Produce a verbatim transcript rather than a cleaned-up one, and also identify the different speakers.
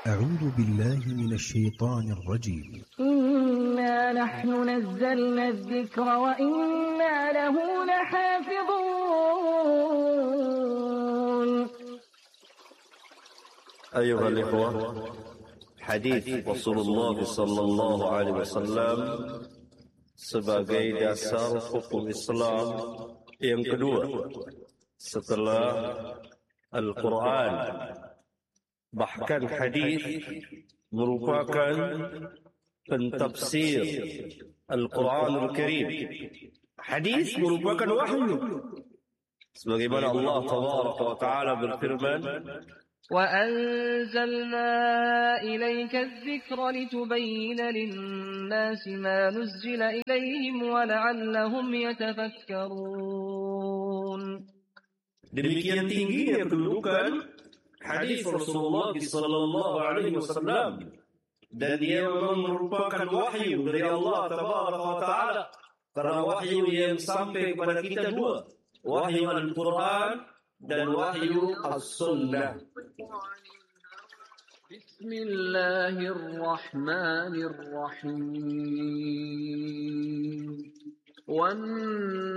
Speaker 1: أعوذ بالله من الشيطان الرجيم.
Speaker 2: إنا نحن نزلنا الذكر وإنا له لحافظون.
Speaker 3: أيها الإخوة، hadis Rasulullah sallallahu alaihi wasallam sebagai dasar hukum Islam yang kedua setelah Al-Quran. Bahkan hadis merupakan pentafsir Al-Quranul Karim. Hadis merupakan wahyu. Sebagaimana Allah Tabaraka wa Ta'ala berfirman,
Speaker 2: وَأَنزَلْنَا إِلَيْكَ الذِّكْرَ لِتُبَيِّنَ لِلنَّاسِ مَا نُزِّلَ إِلَيْهِمْ وَلَعَلَّهُمْ يَتَفَكَّرُونَ.
Speaker 3: Demikian tingginya kedudukan hadis Rasulullah sallallahu alaihi wasallam, dan dia memang merupakan wahyu dari Allah Tabaraka wa Ta'ala. Karena wahyu yang sampai kepada kita dua, wahyu Al-Quran dan wahyu As-Sunnah.
Speaker 2: Bismillahirrahmanirrahim. Wan